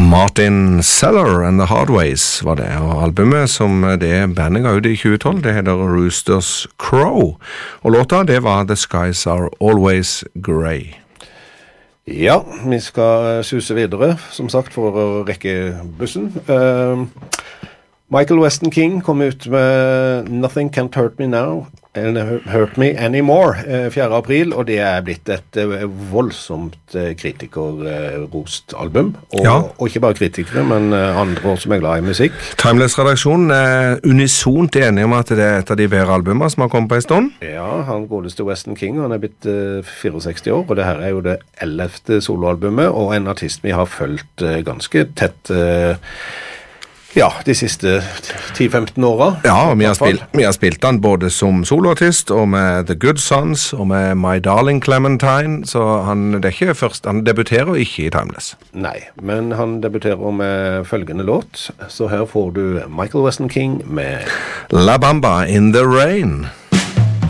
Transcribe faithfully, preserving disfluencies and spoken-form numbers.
Martin Seller and the Hardways var det, og albumet som det bandet ga ut i tjue tolv, det heter Roosters Crow, og låta det var The Skies Are Always Grey. Ja, vi skal suse videre, som sagt, for å rekke bussen. Uh, Michael Weston King kom ut med Nothing Can't Hurt Me Now, eller Hurt Me Anymore, fjerde april, og det er blitt et voldsomt kritikerrost album. Og, ja. og ikke bare kritikere, men andre som er glad i musikk. Timeless-redaksjonen er unisont enig om at det er et av de bedre albumer som har kommet på en stund. Ja, han godeste Weston King, han er blitt sekstifire år, og det her er jo det ellevte soloalbumet, og en artist vi har følt ganske tett Ja, de siste ti til femten åra. Ja, og vi har, spilt, vi har spilt han både som soloartist, og med The Good Sons, og med My Darling Clementine, så han, det er ikke først, han debuterer ikke i Timeless. Nei, men han debuterer med følgende låt, så her får du Michael Weston King med La Bamba in the Rain.